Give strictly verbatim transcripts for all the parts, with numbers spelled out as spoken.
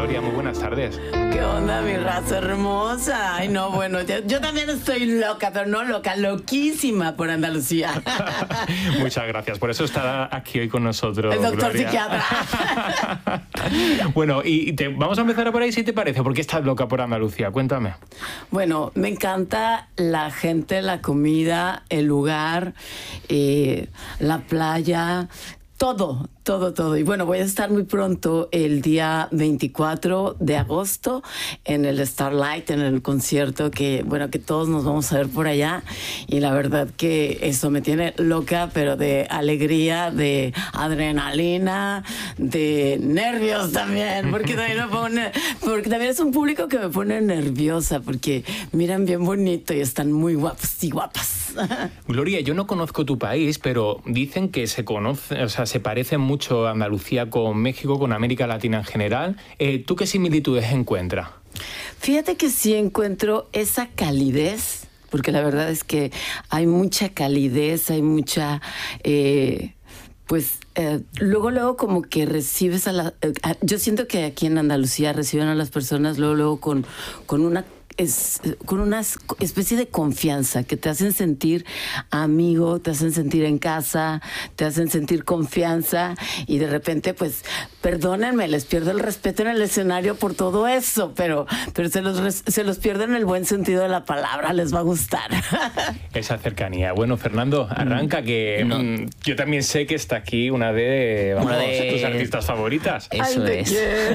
Gloria, muy buenas tardes. ¿Qué onda, mi raza hermosa? Ay, no, bueno, yo, yo también estoy loca, pero no loca, loquísima por Andalucía. Muchas gracias, por eso está aquí hoy con nosotros, el doctor Gloria. psiquiatra. Bueno, y te, vamos a empezar por ahí, si te parece. ¿Por qué estás loca por Andalucía? Cuéntame. Bueno, me encanta la gente, la comida, el lugar, eh, la playa, todo, todo, todo. Y bueno, voy a estar muy pronto el día veinticuatro de agosto en el Starlight, en el concierto que, bueno, que todos nos vamos a ver por allá. Y la verdad que eso me tiene loca, pero de alegría, de adrenalina, de nervios también, porque también me pone, porque también es un público que me pone nerviosa, porque miran bien bonito y están muy guapos y guapas. Gloria, yo no conozco tu país, pero dicen que se conoce, o sea, se parece mucho Andalucía con México, con América Latina en general. Eh, ¿Tú qué similitudes encuentras? Fíjate que sí encuentro esa calidez, porque la verdad es que hay mucha calidez, hay mucha... Eh, pues eh, luego, luego como que recibes a la... Eh, yo siento que aquí en Andalucía reciben a las personas luego, luego con, con una... Es con una especie de confianza que te hacen sentir amigo, te hacen sentir en casa, te hacen sentir confianza y de repente, pues, perdónenme, les pierdo el respeto en el escenario por todo eso, pero, pero se los, se los pierdo en el buen sentido de la palabra, les va a gustar. Esa cercanía. Bueno, Fernando, arranca que no. mmm, yo también sé que está aquí una de, vamos, una de... tus artistas favoritas. Eso Ay, es.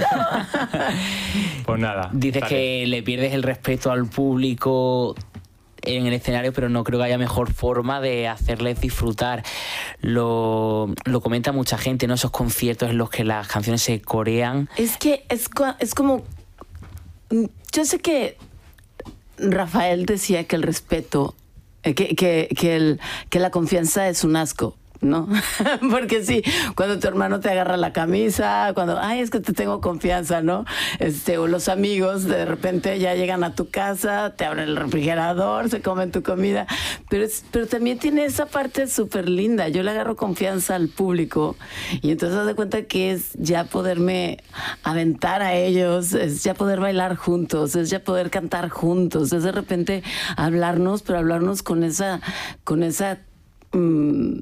Pues nada. Dices dale. que le pierdes el respeto al público en el escenario, pero no creo que haya mejor forma de hacerles disfrutar. Lo, lo comenta mucha gente, ¿no? Esos conciertos en los que las canciones se corean. Es que es, es como... Yo sé que Rafael decía que el respeto, que, que, que, el, que la confianza es un asco, ¿no? Porque sí, cuando tu hermano te agarra la camisa, cuando, ay, es que te tengo confianza, ¿no? Este, o los amigos de repente ya llegan a tu casa, te abren el refrigerador, se comen tu comida, pero, es, pero también tiene esa parte súper linda. Yo le agarro confianza al público y entonces haz de cuenta que es ya poderme aventar a ellos, es ya poder bailar juntos, es ya poder cantar juntos, es de repente hablarnos, pero hablarnos con esa, con esa mmm,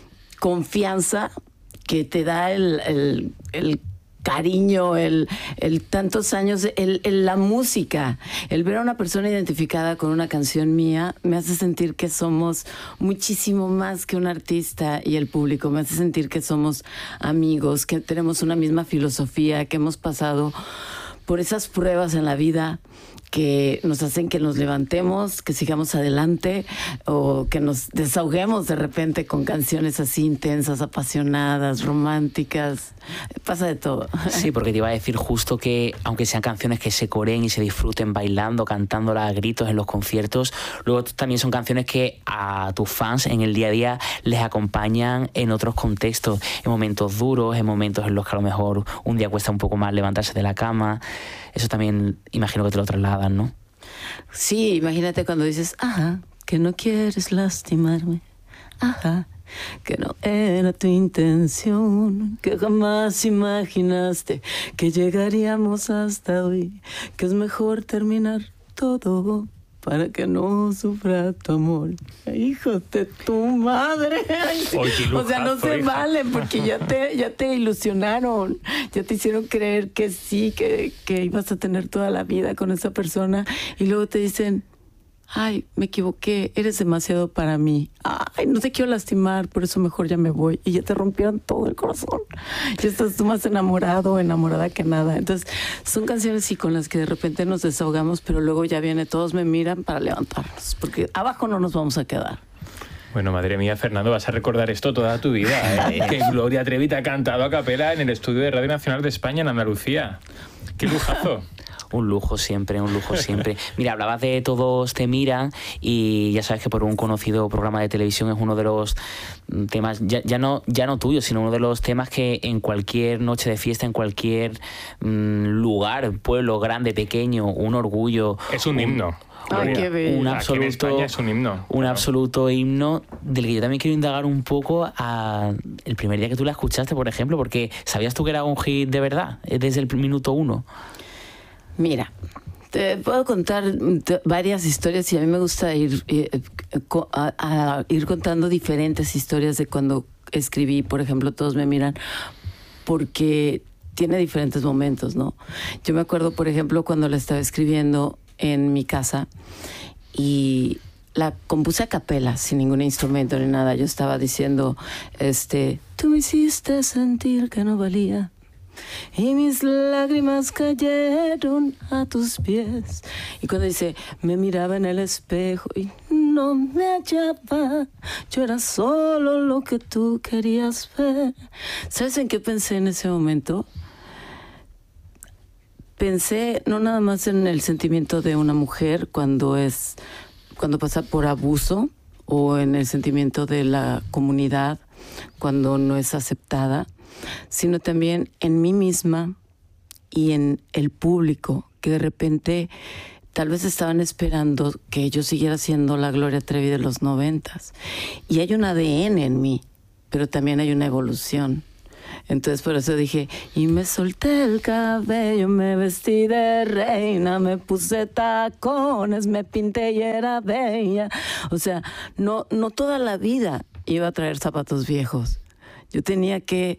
confianza que te da el, el, el cariño, el, el tantos años, el, el, la música. El ver a una persona identificada con una canción mía me hace sentir que somos muchísimo más que un artista y el público. Me hace sentir que somos amigos, que tenemos una misma filosofía, que hemos pasado por esas pruebas en la vida que nos hacen que nos levantemos, que sigamos adelante o que nos desahoguemos de repente con canciones así intensas, apasionadas, románticas. Pasa de todo. Sí, porque te iba a decir justo que aunque sean canciones que se coreen y se disfruten bailando, cantándolas a gritos en los conciertos, luego también son canciones que a tus fans en el día a día les acompañan en otros contextos, en momentos duros, en momentos en los que a lo mejor un día cuesta un poco más levantarse de la cama. Eso también imagino que te lo trasladan, ¿no? Sí, imagínate cuando dices, ajá, que no quieres lastimarme, ajá, que no era tu intención, que jamás imaginaste que llegaríamos hasta hoy, que es mejor terminar todo para que no sufra tu amor. Hijo de tu madre. Ay, sí. Oye, lujazo, o sea, no se hija. vale porque ya te, ya te ilusionaron, ya te hicieron creer que sí, que, que ibas a tener toda la vida con esa persona y luego te dicen, ay, me equivoqué, eres demasiado para mí. Ay, no te quiero lastimar, por eso mejor ya me voy. Y ya te rompieron todo el corazón. Ya estás tú más enamorado o enamorada que nada. Entonces, son canciones sí con las que de repente nos desahogamos, pero luego ya viene, todos me miran para levantarnos, porque abajo no nos vamos a quedar. Bueno, madre mía, Fernando, vas a recordar esto toda tu vida, ¿eh? Que Gloria Trevi te ha cantado a capela en el estudio de Radio Nacional de España en Andalucía. ¡Qué lujazo! Un lujo siempre, un lujo siempre. Mira, hablabas de Todos te miran y ya sabes que por un conocido programa de televisión es uno de los temas, ya, ya, no, ya no tuyo, sino uno de los temas que en cualquier noche de fiesta, en cualquier mmm, lugar, pueblo grande, pequeño, un orgullo. Es un, un himno. Ay, qué bello. Un absoluto, Aquí en España es un himno. Un claro. absoluto himno del que yo también quiero indagar un poco a el primer día que tú la escuchaste, por ejemplo, porque ¿sabías tú que era un hit de verdad desde el minuto uno? Mira, te puedo contar varias historias y a mí me gusta ir, eh, a, a ir contando diferentes historias de cuando escribí, por ejemplo, Todos me miran, porque tiene diferentes momentos, ¿no? Yo me acuerdo, por ejemplo, cuando la estaba escribiendo en mi casa y la compuse a capela, sin ningún instrumento ni nada. Yo estaba diciendo, este, tú me hiciste sentir que no valía y mis lágrimas cayeron a tus pies. Y cuando dice, me miraba en el espejo y no me hallaba, yo era solo lo que tú querías ver. ¿Sabes en qué pensé en ese momento? Pensé no nada más en el sentimiento de una mujer cuando es cuando pasa por abuso, o en el sentimiento de la comunidad cuando no es aceptada, sino también en mí misma y en el público, que de repente tal vez estaban esperando que yo siguiera siendo la Gloria Trevi de los noventas. Y hay un A D N en mí, pero también hay una evolución. Entonces por eso dije, y me solté el cabello, me vestí de reina, me puse tacones, me pinté y era bella. O sea, no, no toda la vida iba a traer zapatos viejos. Yo tenía que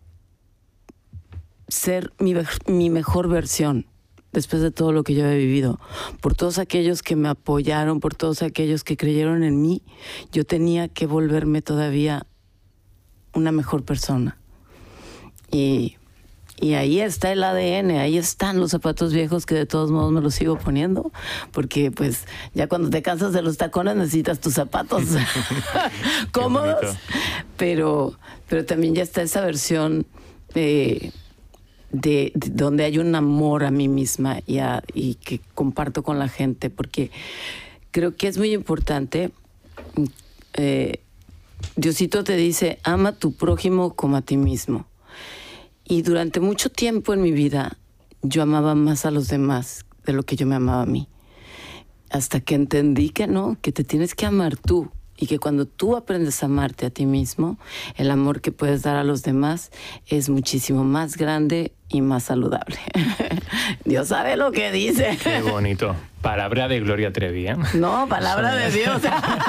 ser mi, mi mejor versión después de todo lo que yo había vivido. Por todos aquellos que me apoyaron, por todos aquellos que creyeron en mí, yo tenía que volverme todavía una mejor persona. Y, y ahí está el A D N, ahí están los zapatos viejos que de todos modos me los sigo poniendo, porque pues ya cuando te cansas de los tacones necesitas tus zapatos cómodos, pero, pero también ya está esa versión de, de, de donde hay un amor a mí misma y, a, y que comparto con la gente, porque creo que es muy importante. eh, Diosito te dice, ama a tu prójimo como a ti mismo. Y durante mucho tiempo en mi vida, yo amaba más a los demás de lo que yo me amaba a mí. Hasta que entendí que no, que te tienes que amar tú. Y que cuando tú aprendes a amarte a ti mismo, el amor que puedes dar a los demás es muchísimo más grande y más saludable. Dios sabe lo que dice. Qué bonito. Palabra de Gloria Trevi, ¿eh? No, palabra de Dios.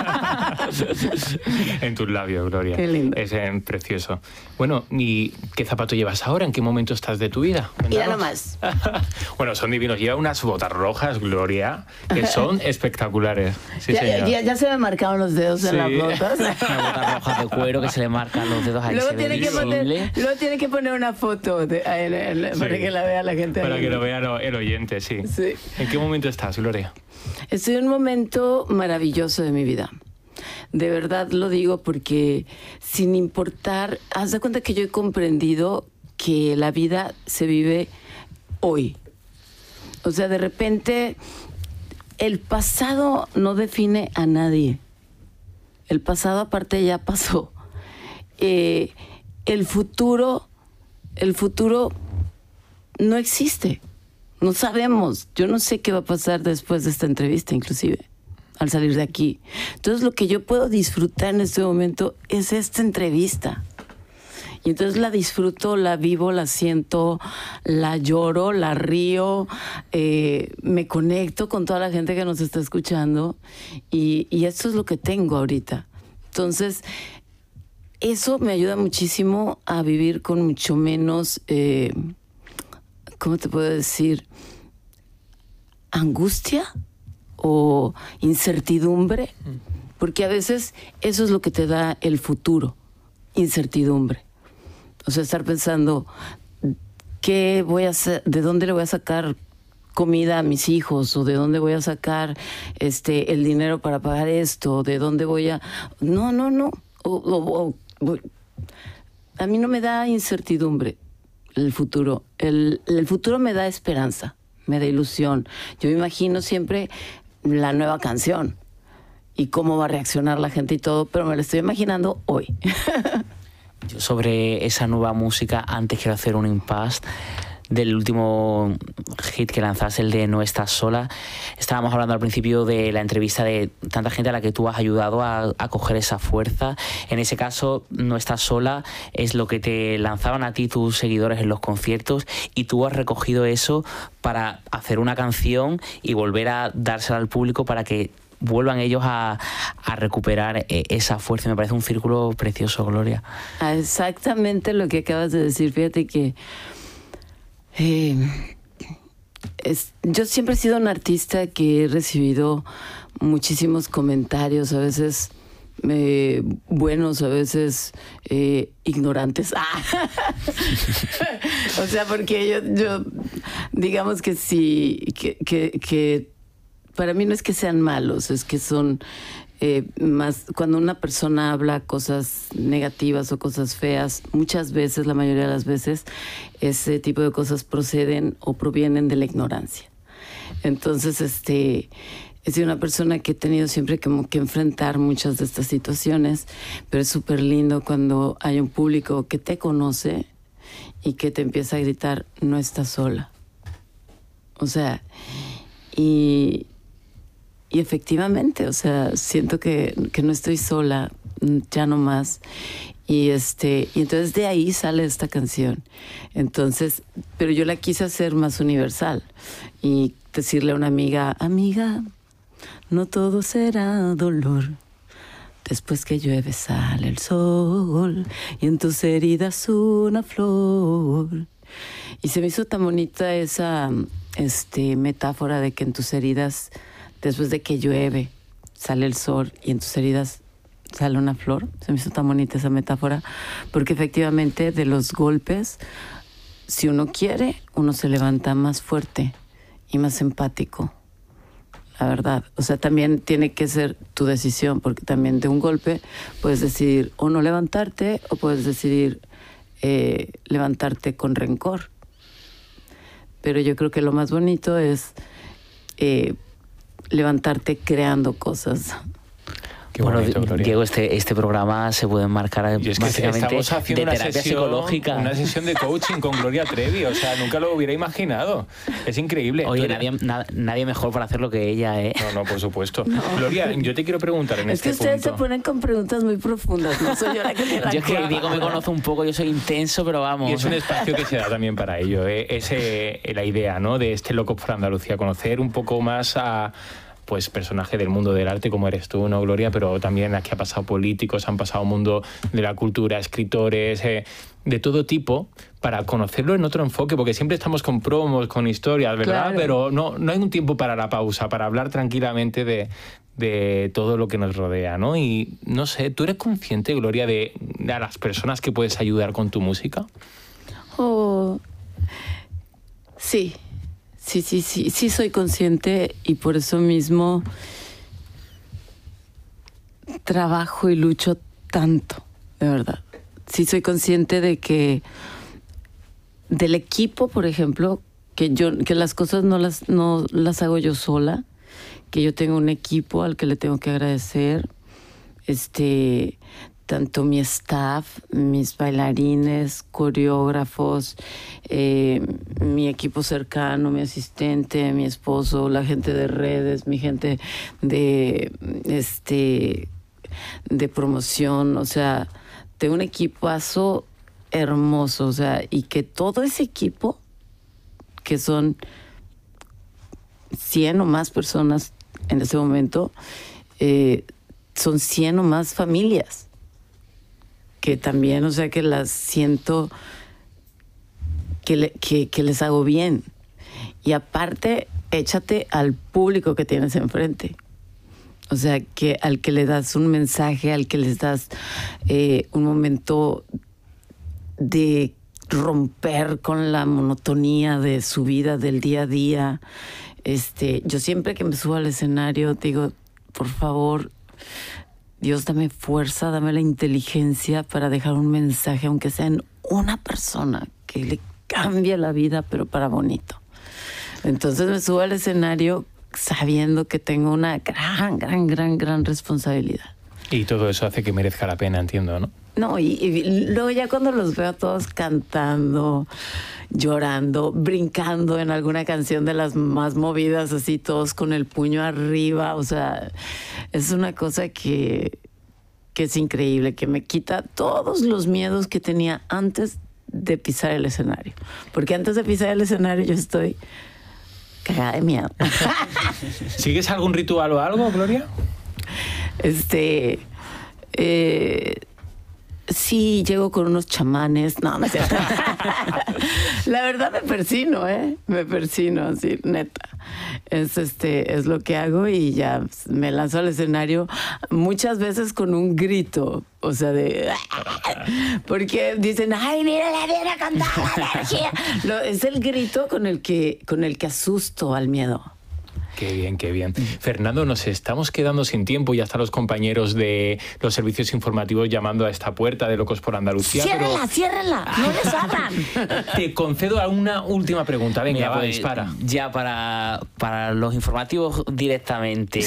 En tus labios, Gloria. Qué lindo. Es eh, precioso. Bueno, ¿y qué zapato llevas ahora? ¿En qué momento estás de tu vida? Mira nomás. Bueno, son divinos. Lleva unas botas rojas, Gloria, que son espectaculares. Sí, ya, señor. Ya, ya se me marcaron los dedos Sí. en las botas. Una bota roja de cuero que se le marcan los dedos ahí. Luego se ve tiene, que poner, visible. luego tiene que poner una foto de, en el- Sí. para que la vea la gente. Para ahí. que lo vea lo- el oyente, sí. Sí. ¿En qué momento estás, Gloria? Estoy en un momento maravilloso de mi vida. De verdad lo digo porque sin importar, haz de cuenta que yo he comprendido que la vida se vive hoy. O sea, de repente el pasado no define a nadie. El pasado aparte ya pasó. Eh, el futuro, el futuro no existe. No sabemos. Yo no sé qué va a pasar después de esta entrevista, inclusive, al salir de aquí. Entonces, lo que yo puedo disfrutar en este momento es esta entrevista. Y entonces la disfruto, la vivo, la siento, la lloro, la río, eh, me conecto con toda la gente que nos está escuchando. Y, y esto es lo que tengo ahorita. Entonces, eso me ayuda muchísimo a vivir con mucho menos... Eh, ¿cómo te puedo decir? ¿Angustia o incertidumbre? Porque a veces eso es lo que te da el futuro, incertidumbre. O sea, estar pensando, ¿qué voy a hacer? ¿De dónde le voy a sacar comida a mis hijos? ¿O de dónde voy a sacar este el dinero para pagar esto? ¿De dónde voy a...? No, no, no. O, o, o, voy... A mí no me da incertidumbre el futuro. El, el futuro me da esperanza, me da ilusión. Yo me imagino siempre la nueva canción y cómo va a reaccionar la gente y todo, pero me lo estoy imaginando hoy. Yo sobre esa nueva música, antes quiero hacer un impasse del último hit que lanzaste, el de No Estás Sola. Estábamos hablando al principio de la entrevista de tanta gente a la que tú has ayudado a, a coger esa fuerza. En ese caso, No Estás Sola es lo que te lanzaban a ti tus seguidores en los conciertos, y tú has recogido eso para hacer una canción y volver a dársela al público para que vuelvan ellos a, a recuperar esa fuerza. Me parece un círculo precioso, Gloria. Exactamente lo que acabas de decir. Fíjate que Eh, es, yo siempre he sido un artista que he recibido muchísimos comentarios, a veces eh, buenos, a veces eh, ignorantes. Ah. O sea, porque yo, yo digamos que sí, que, que, que para mí no es que sean malos, es que son Eh, más cuando una persona habla cosas negativas o cosas feas, muchas veces, la mayoría de las veces, ese tipo de cosas proceden o provienen de la ignorancia. Entonces, este, he sido una persona que he tenido siempre como que enfrentar muchas de estas situaciones, pero es súper lindo cuando hay un público que te conoce y que te empieza a gritar, no estás sola. O sea, y... Y efectivamente, o sea, siento que, que no estoy sola, ya no más. Y este, y entonces de ahí sale esta canción. Entonces, pero yo la quise hacer más universal y decirle a una amiga, amiga, no todo será dolor. Después que llueve sale el sol y en tus heridas una flor. Y se me hizo tan bonita esa este, metáfora de que en tus heridas, después de que llueve, sale el sol y en tus heridas sale una flor. Se me hizo tan bonita esa metáfora, porque efectivamente de los golpes, si uno quiere, uno se levanta más fuerte y más empático, la verdad. O sea, también tiene que ser tu decisión, porque también de un golpe puedes decidir o no levantarte, o puedes decidir eh, levantarte con rencor. Pero yo creo que lo más bonito es Eh, levantarte creando cosas. Qué bueno, bonito, Diego, este, este programa se puede enmarcar es que básicamente estamos haciendo de una terapia sesión, psicológica. Una sesión de coaching con Gloria Trevi, o sea, nunca lo hubiera imaginado. Es increíble. Oye, nadie, na, nadie mejor para hacerlo que ella, ¿eh? No, no, por supuesto. No. Gloria, yo te quiero preguntar en es este punto... Es que ustedes punto. se ponen con preguntas muy profundas, no soy yo la que me la Yo es que Diego me conoce un poco, yo soy intenso, pero vamos. Y es un espacio que se da también para ello, ¿eh? Es eh, la idea, ¿no?, de este Locos por Andalucía, conocer un poco más a... pues personaje del mundo del arte como eres tú, ¿no, Gloria? Pero también aquí ha pasado políticos, han pasado mundo de la cultura, escritores, eh, de todo tipo, para conocerlo en otro enfoque, porque siempre estamos con promos, con historias, ¿verdad? Claro. Pero no, no hay un tiempo para la pausa, para hablar tranquilamente de, de todo lo que nos rodea, ¿no? Y no sé, ¿tú eres consciente, Gloria, de, de a las personas que puedes ayudar con tu música? Oh, sí. Sí, sí, sí, sí soy consciente, y por eso mismo trabajo y lucho tanto, de verdad. Sí soy consciente de que del equipo, por ejemplo, que yo que las cosas no las no las hago yo sola, que yo tengo un equipo al que le tengo que agradecer, este tanto mi staff, mis bailarines, coreógrafos, eh, mi equipo cercano, mi asistente, mi esposo, la gente de redes, mi gente de este de promoción, o sea, tengo un equipazo hermoso, o sea, y que todo ese equipo, que son cien o más personas en ese momento, eh, son cien o más familias, que también, o sea, que las siento que, le, que, que les hago bien. Y aparte, échate al público que tienes enfrente. O sea, que al que le das un mensaje, al que les das eh, un momento de romper con la monotonía de su vida, del día a día. Este, yo siempre que me subo al escenario digo, por favor, Dios, dame fuerza, dame la inteligencia para dejar un mensaje, aunque sea en una persona, que le cambie la vida, pero para bonito. Entonces me subo al escenario sabiendo que tengo una gran, gran, gran, gran responsabilidad. Y todo eso hace que merezca la pena, entiendo, ¿no? No, y, y luego ya cuando los veo todos cantando, llorando, brincando en alguna canción de las más movidas, así todos con el puño arriba, o sea, es una cosa que, que es increíble, que me quita todos los miedos que tenía antes de pisar el escenario. Porque antes de pisar el escenario yo estoy cagada de miedo. ¿Sigues algún ritual o algo, Gloria? Este... Eh, sí, llego con unos chamanes. No, no es cierto. La verdad me persino, ¿eh? Me persino, así, neta. Es, este, es lo que hago y ya me lanzo al escenario muchas veces con un grito. O sea, de... Porque dicen, ay, mírala, viene a cantar la energía. Lo, es el grito con el que, con el que asusto al miedo. Qué bien, qué bien. Fernando, nos estamos quedando sin tiempo. Ya están los compañeros de los servicios informativos llamando a esta puerta de Locos por Andalucía. ¡Ciérrala, pero... ciérrala! ¡No les abran! Te concedo una última pregunta. Venga, Mira, va, pues, dispara. Ya para, para los informativos directamente...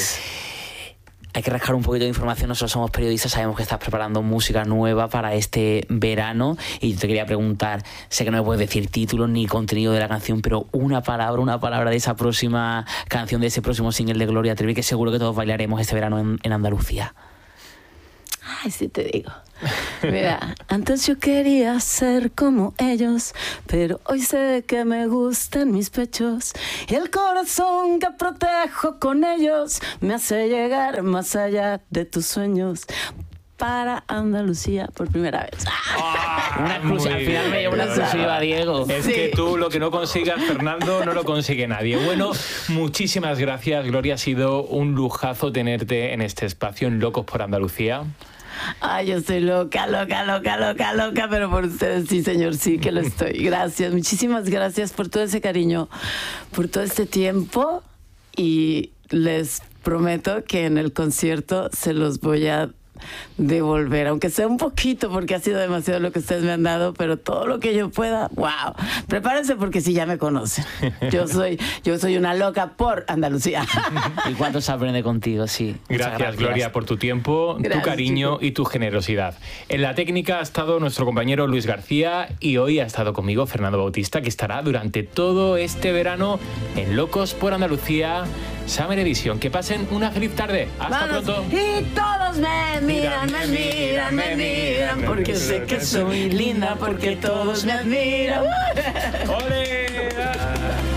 Hay que rascar un poquito de información. Nosotros somos periodistas, sabemos que estás preparando música nueva para este verano y te quería preguntar, sé que no me puedes decir título ni contenido de la canción, pero una palabra, una palabra de esa próxima canción, de ese próximo single de Gloria Trevi, que seguro que todos bailaremos este verano en, en Andalucía. Ay, sí te digo. Mira, antes yo quería ser como ellos, pero hoy sé que me gustan mis pechos y el corazón que protejo con ellos me hace llegar más allá de tus sueños. Para Andalucía por primera vez. Oh, una exclusiva. Al final me llevo una exclusiva, Diego. Es Sí. que tú lo que no consigas, Fernando, no lo consigue nadie. Bueno, muchísimas gracias, Gloria. Ha sido un lujazo tenerte en este espacio en Locos por Andalucía. Ay, yo estoy loca, loca, loca, loca, loca, pero por ustedes sí, señor, sí que lo estoy. Gracias, muchísimas gracias por todo ese cariño, por todo este tiempo y les prometo que en el concierto se los voy a devolver, aunque sea un poquito, porque ha sido demasiado lo que ustedes me han dado, pero todo lo que yo pueda, wow, prepárense porque si ya me conocen, yo soy yo soy una loca por Andalucía. ¿Y cuánto se aprende contigo? Sí. Gracias, gracias, Gloria, por tu tiempo, Gracias, tu cariño chicos. y tu generosidad. En la técnica ha estado nuestro compañero Luis García y hoy ha estado conmigo Fernando Bautista, que estará durante todo este verano en Locos por Andalucía Summer Edition. Que pasen una feliz tarde. Hasta Vamos. pronto. Y todos me miran, me miran, me miran, porque sé que soy linda, porque todos me admiran. ¡Ole!